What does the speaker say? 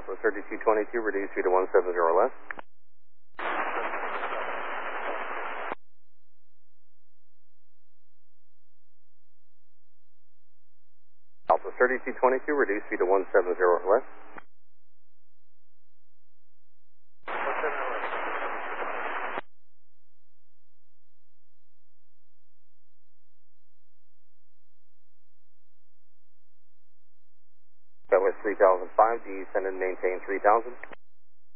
Southwest 3222, reduce speed to 170 or less. Southwest 3222, reduce speed to 170 or less. Southwest 3005, descend and maintain 3000.